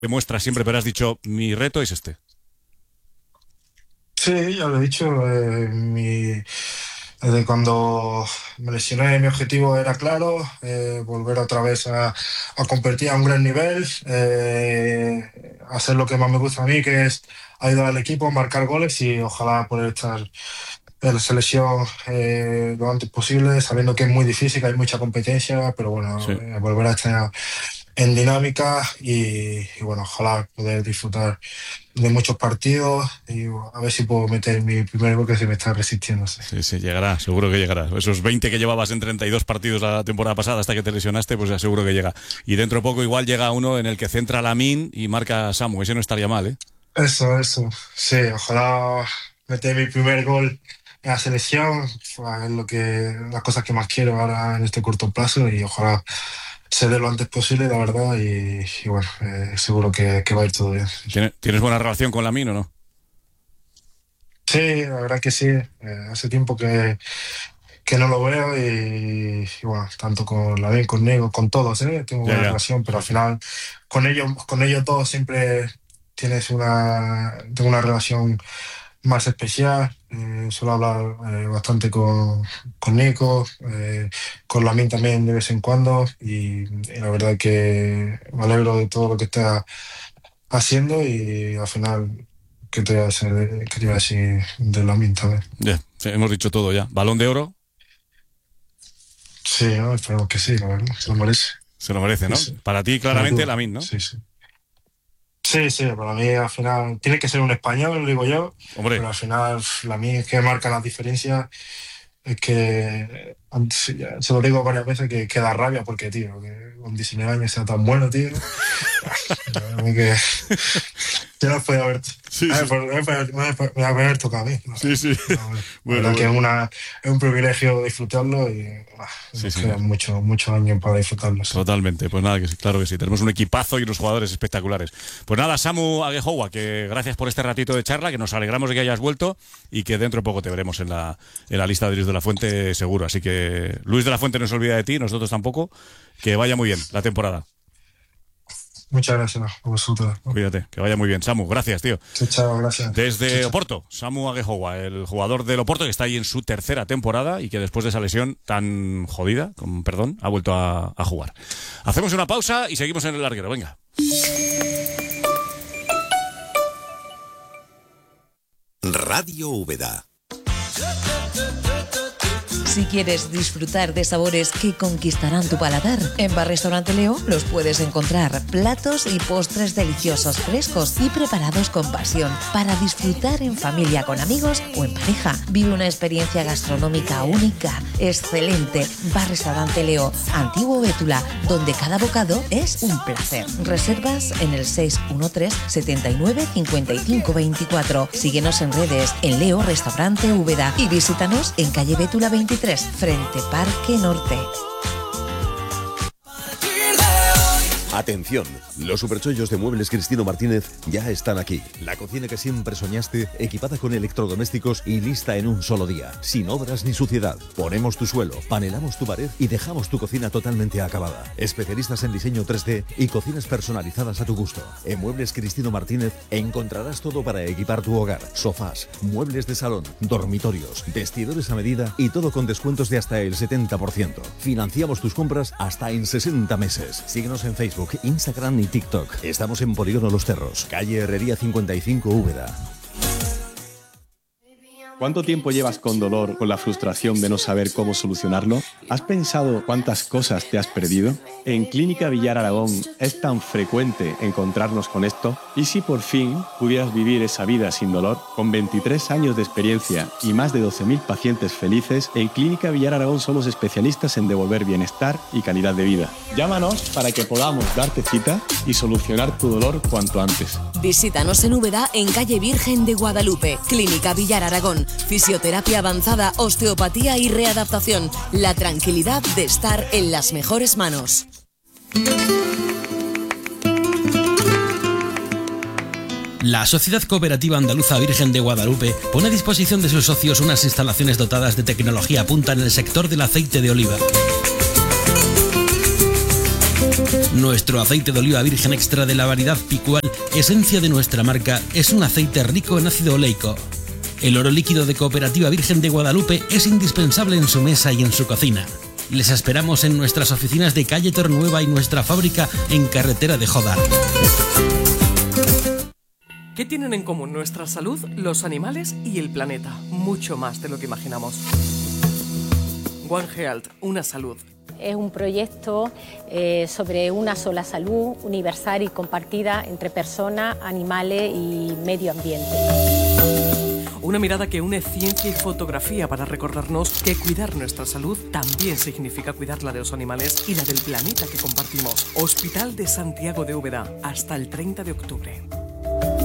demuestras siempre, pero has dicho, mi reto es este. Sí, ya lo he dicho. Desde cuando me lesioné, mi objetivo era claro, volver otra vez a competir a un gran nivel, hacer lo que más me gusta a mí, que es ayudar al equipo, marcar goles y ojalá poder estar en la selección lo antes posible, sabiendo que es muy difícil, que hay mucha competencia, pero bueno, Sí. volver a estar en dinámica y bueno, ojalá poder disfrutar de muchos partidos y a ver si puedo meter mi primer gol que se me está resistiendo. Sí. Sí, sí, llegará, seguro que llegará. Esos 20 que llevabas en 32 partidos la temporada pasada hasta que te lesionaste, pues ya seguro que llega. Y dentro de poco igual llega uno en el que centra Lamine y marca Samu. Ese no estaría mal, ¿eh? Eso. Sí, ojalá meter mi primer gol en la selección. Es las cosas que más quiero ahora en este corto plazo y ojalá se dé lo antes posible, la verdad. Y bueno, seguro que va a ir todo bien. ¿Tienes buena relación con Lamine o no? Sí, la verdad que sí. Hace tiempo que no lo veo y bueno, tanto con Lavín, conmigo, con todos, ¿eh? Tengo Ya, buena ya. relación, pero Sí, al sí. final con ellos todos siempre tengo una relación más especial. Suelo hablar bastante con Nico, con Lamin también de vez en cuando y la verdad que me alegro de todo lo que está haciendo y al final, ¿qué te iba a decir de Lamin también? Ya, sí, hemos dicho todo ya. ¿Balón de oro? Sí, ¿no? Esperemos que sí, la verdad, se lo merece. Se lo merece, Sí, ¿no? sí, Para ti, sin claramente, duda. Lamine, ¿no? Sí, sí. Sí, sí, para mí al final tiene que ser un español, digo yo, Hombre, pero al final la mí es que marca las diferencias. Es que antes, se lo digo varias veces que da rabia porque, tío, que con 19 años sea tan bueno, tío. A mí que yo no puede haber, sí, sí. me haber tocado a mí. ¿No? Sí, sí. Pero bueno, la Bueno, verdad que bueno. es un privilegio disfrutarlo y Sí, nos sí. quedan muchos años para disfrutarlo. Sí. Totalmente, pues nada, que sí, claro que sí. Tenemos un equipazo y unos jugadores espectaculares. Pues nada, Samu Aguejoa, que gracias por este ratito de charla, que nos alegramos de que hayas vuelto y que dentro de poco te veremos en la lista de Luis de la Fuente seguro. Así que Luis de la Fuente no se olvida de ti, nosotros tampoco. Que vaya muy bien la temporada. Muchas gracias a vosotros. Cuídate, que vaya muy bien. Samu, gracias, tío. Chao, chao, gracias. Chao, Desde chao. Oporto, Samu Aguejoa, el jugador del Oporto que está ahí en su tercera temporada y que después de esa lesión tan jodida, con perdón, ha vuelto a jugar. Hacemos una pausa y seguimos en el larguero. Venga. Radio Úbeda. Si quieres disfrutar de sabores que conquistarán tu paladar, en Bar Restaurante Leo los puedes encontrar. Platos y postres deliciosos, frescos y preparados con pasión para disfrutar en familia, con amigos o en pareja. Vive una experiencia gastronómica única, excelente. Bar Restaurante Leo, Antiguo Bétula, donde cada bocado es un placer. Reservas en el 613 79 55 24. Síguenos en redes en Leo Restaurante Úbeda y visítanos en calle Bétula 23, frente Parque Norte. Atención, los superchollos de Muebles Cristino Martínez ya están aquí. La cocina que siempre soñaste, equipada con electrodomésticos y lista en un solo día, sin obras ni suciedad. Ponemos tu suelo, panelamos tu pared y dejamos tu cocina totalmente acabada. Especialistas en diseño 3D y cocinas personalizadas a tu gusto. En Muebles Cristino Martínez encontrarás todo para equipar tu hogar: sofás, muebles de salón, dormitorios, vestidores a medida y todo con descuentos de hasta el 70%. Financiamos tus compras hasta en 60 meses. Síguenos en Facebook, Instagram y TikTok. Estamos en Polígono Los Cerros, calle Herrería 55, Úbeda. ¿Cuánto tiempo llevas con dolor, con la frustración de no saber cómo solucionarlo? ¿Has pensado cuántas cosas te has perdido? En Clínica Villar Aragón es tan frecuente encontrarnos con esto. ¿Y si por fin pudieras vivir esa vida sin dolor? Con 23 años de experiencia y más de 12.000 pacientes felices, en Clínica Villar Aragón somos especialistas en devolver bienestar y calidad de vida. Llámanos para que podamos darte cita y solucionar tu dolor cuanto antes. Visítanos en Úbeda, en calle Virgen de Guadalupe. Clínica Villar Aragón. Fisioterapia avanzada, osteopatía y readaptación. La tranquilidad de estar en las mejores manos. La Sociedad Cooperativa Andaluza Virgen de Guadalupe pone a disposición de sus socios unas instalaciones dotadas de tecnología punta en el sector del aceite de oliva. Nuestro aceite de oliva virgen extra de la variedad Picual, esencia de nuestra marca, es un aceite rico en ácido oleico. El oro líquido de Cooperativa Virgen de Guadalupe es indispensable en su mesa y en su cocina. Les esperamos en nuestras oficinas de calle Tornueva y nuestra fábrica en carretera de Jodar. ¿Qué tienen en común nuestra salud, los animales y el planeta? Mucho más de lo que imaginamos. One Health, una salud. Es un proyecto sobre una sola salud, universal y compartida entre personas, animales y medio ambiente. Una mirada que une ciencia y fotografía para recordarnos que cuidar nuestra salud también significa cuidar la de los animales y la del planeta que compartimos. Hospital de Santiago de Úbeda, hasta el 30 de octubre.